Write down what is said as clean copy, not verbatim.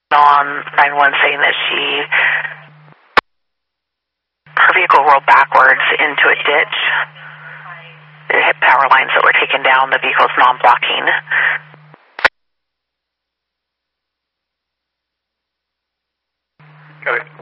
on 911 saying that her vehicle rolled backwards into a ditch. It hit power lines that were taken down. The vehicle's non-blocking. Got it.